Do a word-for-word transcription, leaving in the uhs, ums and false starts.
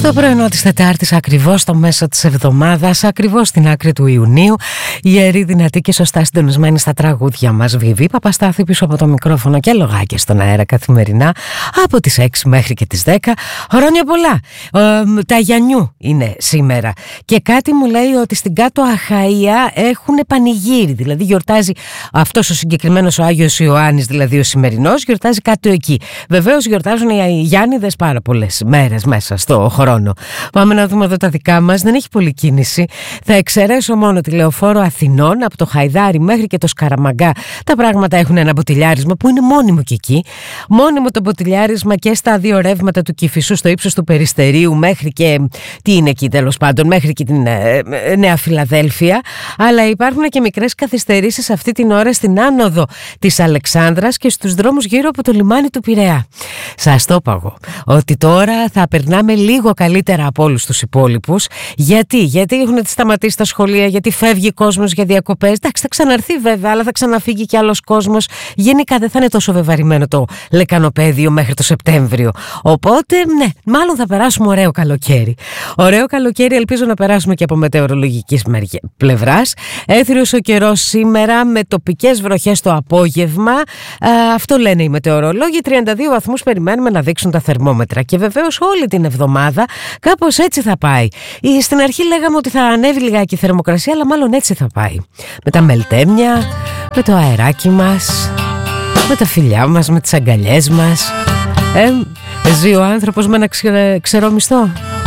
Στο πρωινό της Τετάρτης, ακριβώς στο μέσο της εβδομάδας, ακριβώς στην άκρη του Ιουνίου, ιερή, δυνατή και σωστά συντονισμένη στα τραγούδια μας. Βιβί Παπαστάθη πίσω από το μικρόφωνο και λογάκια στον αέρα καθημερινά από τις έξι μέχρι και τις δέκα. Χρόνια πολλά. Ε, τα Γιαννιού είναι σήμερα. Και κάτι μου λέει ότι στην Κάτω Αχαΐα έχουν πανηγύρι. Δηλαδή γιορτάζει αυτός ο συγκεκριμένος ο Άγιος Ιωάννης, δηλαδή ο σημερινός, γιορτάζει κάτω εκεί. Βεβαίως γιορτάζουν οι Γιάννηδες πάρα πολλές μέρες μέσα στο χρόνο. Πάμε να δούμε εδώ τα δικά μας. Δεν έχει πολλή κίνηση. Θα εξαιρέσω μόνο τη Λεωφόρο Αθηνών, από το Χαϊδάρι μέχρι και το Σκαραμαγκά. Τα πράγματα έχουν ένα μποτιλιάρισμα που είναι μόνιμο και εκεί. Μόνιμο το μποτιλιάρισμα και στα δύο ρεύματα του Κηφισού στο ύψος του Περιστερίου μέχρι και. Τι είναι εκεί τέλος πάντων, μέχρι και την ε, ε, Νέα Φιλαδέλφια. Αλλά υπάρχουν και μικρές καθυστερήσεις αυτή την ώρα στην άνοδο της Αλεξάνδρας και στους δρόμους γύρω από το λιμάνι του Πειραιά. Σας το είπα εγώ ότι τώρα θα περνάμε λίγο καλύτερα από όλους τους υπόλοιπους. Γιατί, γιατί έχουν σταματήσει τα σχολεία, γιατί φεύγει κόσμος για διακοπές. Εντάξει, θα ξαναρθεί βέβαια, αλλά θα ξαναφύγει κι άλλος κόσμος. Γενικά δεν θα είναι τόσο βεβαρημένο το λεκανοπέδιο μέχρι το Σεπτέμβριο. Οπότε, ναι, μάλλον θα περάσουμε ωραίο καλοκαίρι. Ωραίο καλοκαίρι, ελπίζω να περάσουμε και από μετεωρολογικής πλευράς. Έθριος ο καιρός σήμερα με τοπικές βροχές το απόγευμα. Α, αυτό λένε οι μετεωρολόγοι. τριάντα δύο βαθμούς περιμένουμε να δείξουν τα θερμόμετρα. Και βεβαίως όλη την εβδομάδα κάπως έτσι θα πάει. Στην αρχή λέγαμε ότι θα ανέβει λιγάκι η θερμοκρασία, αλλά μάλλον έτσι θα πάει. Με τα μελτέμια, με το αεράκι μας, με τα φιλιά μας, με τις αγκαλιές μας. Ε, ζει ο άνθρωπος με ένα ξε, ξερό μισθό.